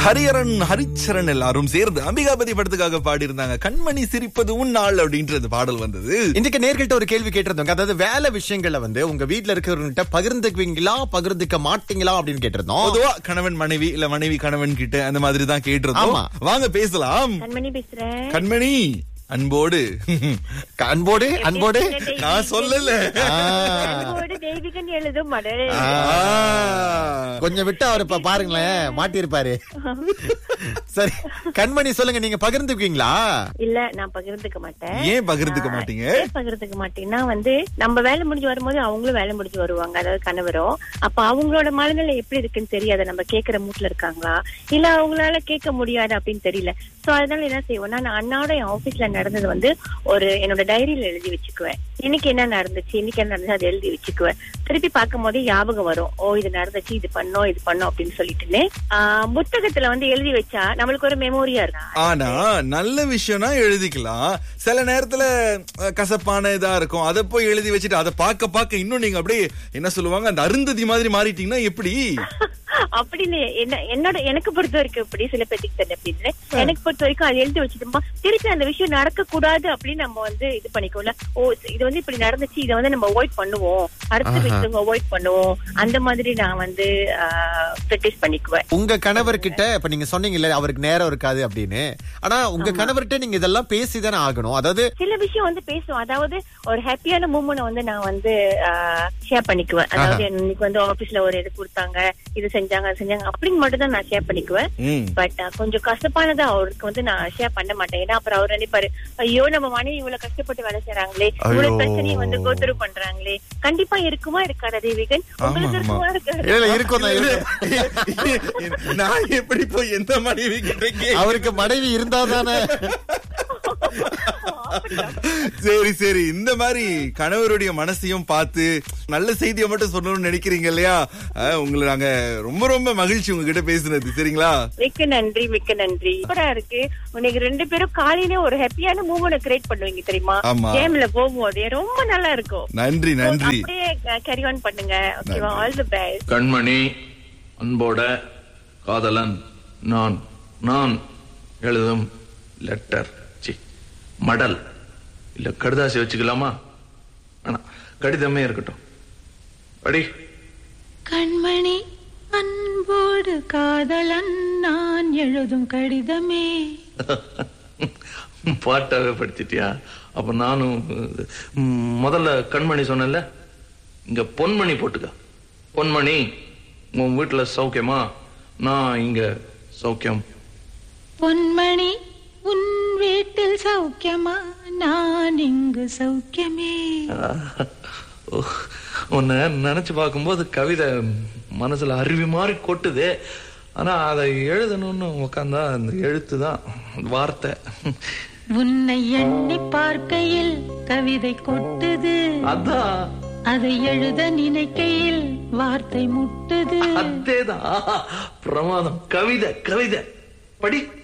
ஹரிஹரன் ஹரிச்சரன் எல்லாரும் சேர்ந்து அம்பிகாபதி படத்துக்காக பாடி இருந்தாங்க. கண்மணி சிரிப்பது உன்னாள் அப்படின்றது பாடல் வந்தது. இன்றைக்கு நேர்கிட்ட ஒரு கேள்வி கேட்டிருந்தோம். அதாவது வேலை விஷயங்களை உங்க வீட்டுல இருக்கிறவங்க பகிர்ந்துக்குவீங்களா பகிர்ந்துக்க மாட்டீங்களா அப்படின்னு கேட்டிருந்தோம். பொதுவா கணவன் மனைவி இல்ல மனைவி கணவன் கிட்ட அந்த மாதிரி தான் கேட்டிருந்தோம். வாங்க பேசலாம். கண்மணி பேசுறேன். கண்மணி அன்போடு அன்போடு அன்போடு நான் சொல்லல. அன்போடு தெய்வீகன் எழுதும் மடல். கொஞ்சம் விட்டு அவர் இப்ப பாருங்களேன் மாட்டிருப்பாரு. சரி கண்மணி சொல்லுங்க, நீங்க பகிர்ந்துக்குவீங்களா? இல்ல நான் பகிர்ந்துக்க மாட்டேன். ஏன் பகிர்ந்துக்க மாட்டீங்க? பகிர்ந்துக்க மாட்டேன்னா நம்ம வேலை முடிஞ்சு வரும்போது அவங்களும் வேலை முடிஞ்சு வருவாங்க, அதாவது கணவரும். அப்ப அவங்களோட மனநிலை எப்படி இருக்குன்னு தெரியாது. நம்ம கேக்குற மூட்ல இருக்காங்களா இல்ல அவங்களால கேட்க முடியாது அப்படின்னு தெரியல. சோ அதனால என்ன செய்வோம்னா, நான் அண்ணாவோட என் ஆபீஸ்ல நடந்தது ஒரு என்னோட டைரியில எழுதி வச்சுக்குவேன். இன்னைக்கு என்ன நடந்துச்சு, இன்னைக்கு என்ன நடந்துச்சு அதை எழுதி வச்சுக்குவேன். திருப்பி பார்க்கும் போதே ஞாபகம் வரும், ஓ இது நடந்துச்சு, இது பண்ணோம் இது பண்ணோம் அப்படின்னு சொல்லிட்டுன்னு. புத்தகத்துல எழுதி வச்சா நம்மளுக்கு ஒரு மெமோரியா இருக்கும். ஆனா நல்ல விஷயம்னா எழுதிக்கலாம். சில நேரத்துல கசப்பான இதா இருக்கும், அதை போய் எழுதி வச்சுட்டு அதை பார்க்க இன்னும் நீங்க அப்படியே என்ன சொல்லுவாங்க, அந்த அருந்ததி மாதிரி மாறிட்டீங்கன்னா எப்படி? அப்படின்னு எனக்கு பொறுத்த வரைக்கும் இப்படி சில பேருக்கு தெரியல அப்படின்னு எனக்கு பொறுத்த வரைக்கும் அதை எழுதி வச்சுட்டோமா திருப்பி அந்த விஷயம் நடக்க கூடாது அப்படின்னு நம்ம இது பண்ணிக்கோல. ஓ இது இப்படி நடந்துச்சு, இதை நம்ம அவாய்ட் பண்ணுவோம், அடுத்த விஷயம் அவாய்ட் பண்ணுவோம். அந்த மாதிரி நான் பிராக்டிஸ் பண்ணிக்குவேன். உங்க கணவர்கிட்ட இப்ப நீங்க சொன்னீங்கல்ல அவருக்கு நேரம் இருக்காது அப்படின்னு, ஆனா உங்க கணவர்கிட்ட நீங்க இதெல்லாம் பேசிதானே ஆகணும். அதாவது சில விஷயம் பேசுவோம். அதாவது ஒரு ஹாப்பியான மூமெண்ட் நான் ஷேர் பண்ணிக்குவேன். அதாவது இன்னைக்கு ஆபீஸ்ல ஒரு இது கொடுத்தாங்க, இது செஞ்சாங்க அப்படின்னு மட்டும் தான் நான் ஷேர் பண்ணிக்குவேன். பட் கொஞ்சம் கஷ்டப்பானதா அவருக்கு நான் ஷேர் பண்ண மாட்டேன். ஏன்னா அப்புறம் அவர் நினைப்பாரு, ஐயோ நம்ம மனைவி இவ்வளவு கஷ்டப்பட்டு வேலை செய்யறாங்களே, இவ்வளவு பிரச்சனையை கோத்துரு பண்றாங்களே. கண்டிப்பா இருக்குமா இருக்காதா தேவிகன்? உங்களுக்கு இருக்குமா இருக்காது? நான் எப்படி போய் எந்த மனைவி கிட்ட அவருக்கு மனைவி இருந்தாதானே. சரி இந்த மாதிரி கணவருடைய மனசையும் பார்த்து நல்ல செய்தியை மட்டும் சொல்லணும்னு நினைக்கிறீங்க இல்லையா? உங்களை நாங்க ரொம்ப ரொம்ப மகிழ்ச்சி உங்ககிட்ட பேசுனது. சரிங்களா? மிக்க நன்றி மிக்க நன்றி. சூப்பரா இருக்கு. உனக்கு ரெண்டு பேரும் காலையில ஒரு ஹாப்பியான மூமெண்ட் கிரியேட் பண்ணுவீங்க தெரியுமா? கேம்ல போகும்போது ரொம்ப நல்லா இருக்கும். நன்றி நன்றி. அப்படியே கேரி ஆன் பண்ணுங்க. ஓகேவா? All the best. கண்மணி அன்போட காதலன் நான் எழுதும் லெட்டர் மடல் இல்ல கடுதாசி வச்சுக்கலாமா? ஆனா கடிதமே இருக்கட்டும். படி. கண்மணி அன்போடு காதலன் நான் எழுதும் கடிதமே. பாட்டாவே படிச்சிட்டியா? அப்ப நானும் முதல்ல கண்மணி சொன்னல, இங்க பொன்மணி போட்டுக்க. பொன்மணி உன் வீட்டுல சௌக்கியமா? நான் இங்க சௌக்கியம். பொன்மணி உன் வீட்டில் சௌக்கியமா? நான் இங்கு சௌக்கியமே. உன்னை நினைச்சு பார்க்கும்போது கவிதை மனசுல அருவி மாதிரி கொட்டுது. ஆனா அதை எழுதணும்னு உட்காந்தா அந்த எழுத்துதான் வார்த்தை. உன்னை எண்ணி பார்க்கையில் கவிதை கொட்டுது, அதான் அதை எழுத நினைக்கையில் வார்த்தை முட்டுது. அதேதான் பிரமாதம். கவிதை படி.